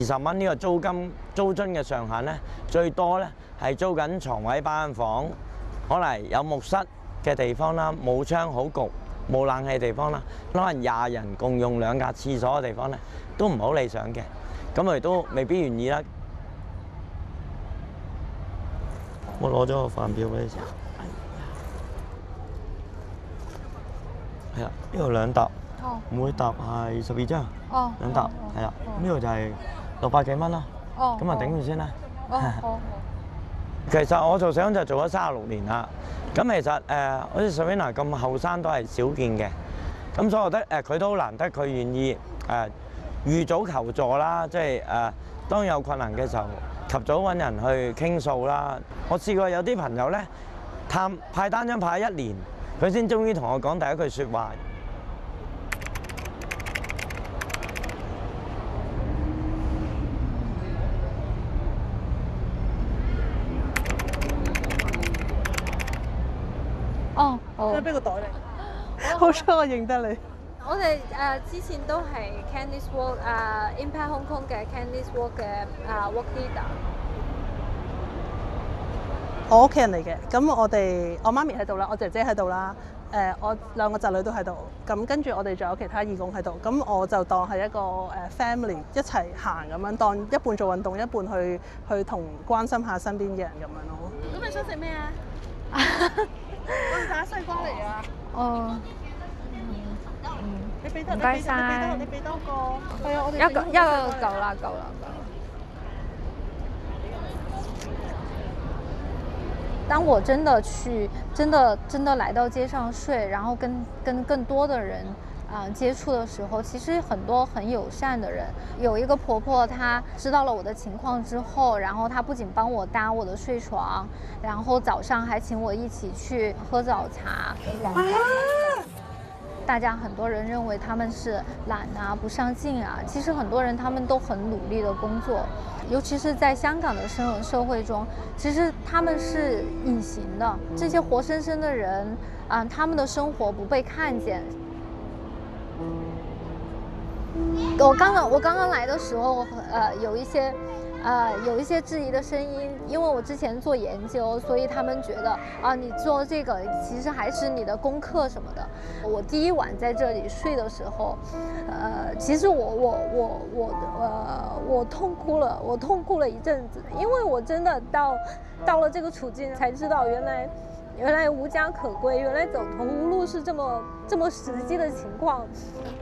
20蚊呢個租津嘅上限咧，最多咧係租緊床位班房，可能有木室嘅地方啦，冇窗好焗，冇冷氣地方啦，可能20人共用2格廁所嘅地方咧，都唔好理想嘅，咁佢哋都未必願意啦。我攞咗個飯表俾你先。係啦，呢度2沓，每沓係12張，2沓係啦。呢度就係600幾蚊啦。咁啊頂住先啦。其實我做相就做咗36年啦。咁其實好似 Serena 咁後生都係少見嘅。咁所以我覺得佢都好難得，佢願意預早求助啦，即係當有困難嘅時候，及早揾人去傾訴啦。我試過有啲朋友咧派單張派1年，佢先終於同我講第一句説話。 即係俾個袋你。好彩我認得你。 我哋之前都係 Candice Walk Impact Hong Kong 嘅 Candice Walk 嘅Walk Leader。 我屋企人嚟嘅，咁我媽咪喺度啦，我姐姐喺度啦，我2個侄女都喺度，咁跟住我哋仲有其他義工喺度，咁我就當係一個family 一齊行咁樣，當一半做運動，一半去同關心下身邊嘅人咁樣咯。 咁你想食咩啊？我哋打西瓜嚟啊！ 哦， 你俾多， 唔該晒， 你俾多個。係啊，我哋一個夠啦。當我真的來到街上睡，然後跟更多的人接觸的時候，其實很多很友善的人。有一個婆婆，她知道了我的情況之後，然後她不僅幫我搭我的睡床，然後早上還請我一起去喝早茶。大家很多人認為他們是懶啊、不上進啊，其實很多人他們都很努力的工作，尤其是在香港的社會中，其實他們是隱形的，這些活生生的人他們的生活不被看見。我剛剛來的時候，有一些質疑的聲音，因為我之前做研究，所以他們覺得你做這個其實還是你的功課什麼的。我第一晚在這裡睡的時候，其實我痛哭了一陣子，因為我真的到了這個處境，才知道原來無家可歸，原來走投無路是這麼實際的情況。